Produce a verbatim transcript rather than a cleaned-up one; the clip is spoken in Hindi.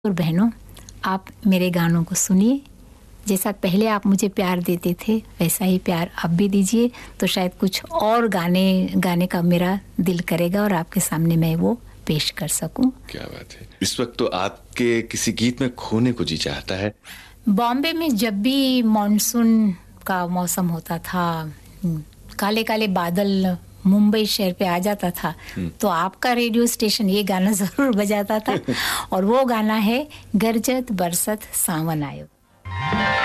और बहनों, आप मेरे गानों को सुनिए। जैसा पहले आप मुझे प्यार देते थे वैसा ही प्यार अब भी दीजिए, तो शायद कुछ और गाने गाने का मेरा दिल करेगा और आपके सामने मैं वो पेश कर सकूं। क्या बात है। इस वक्त तो आपके किसी गीत में खोने को जी चाहता है। बॉम्बे में जब भी मॉनसून का मौसम होता था, काले काले बादल मुंबई शहर पे आ जाता था, तो आपका रेडियो स्टेशन ये गाना जरूर बजाता था और वो गाना है गरजत बरसत सावन आयो।